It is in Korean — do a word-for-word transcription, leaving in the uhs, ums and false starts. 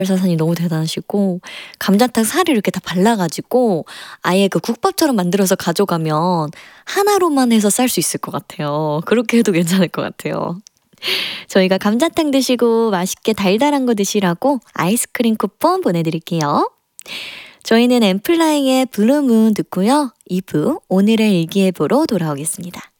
사사님 너무 대단하시고 감자탕 살을 이렇게 다 발라 가지고 아예 그 국밥처럼 만들어서 가져가면 하나로만 해서 쌀 수 있을 것 같아요. 그렇게 해도 괜찮을 것 같아요. 저희가 감자탕 드시고 맛있게 달달한 거 드시라고 아이스크림 쿠폰 보내드릴게요. 저희는 엠플라잉의 블루문 듣고요. 이 부 오늘의 일기예보로 돌아오겠습니다.